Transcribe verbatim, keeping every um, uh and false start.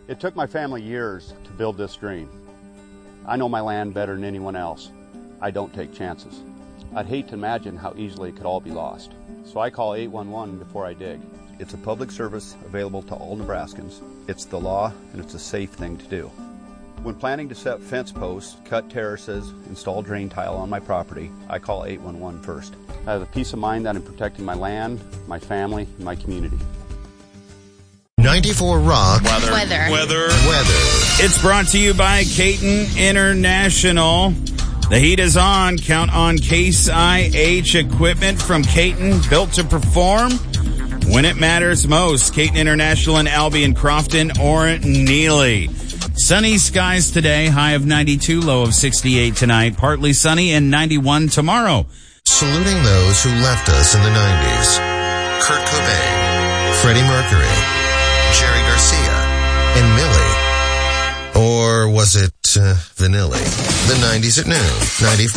It took my family years to build this dream. I know my land better than anyone else. I don't take chances. I'd hate to imagine how easily it could all be lost. So I call eight one one before I dig. It's a public service available to all Nebraskans. It's the law, and it's a safe thing to do. When planning to set fence posts, cut terraces, install drain tile on my property, I call eight one one first. I have the peace of mind that I'm protecting my land, my family, and my community. ninety-four Rock Weather. Weather. Weather. Weather. It's brought to you by Caton International. The heat is on. Count on Case I H equipment from Caton, built to perform when it matters most. Caton International in Albion, Crofton, or Neely. Sunny skies today, high of ninety-two, low of sixty-eight tonight. Partly sunny and ninety-one tomorrow. Saluting those who left us in the nineties. Kurt Cobain, Freddie Mercury, Jerry Garcia, and Millie. Or was it uh, Vanilli? The nineties at noon, ninety-four.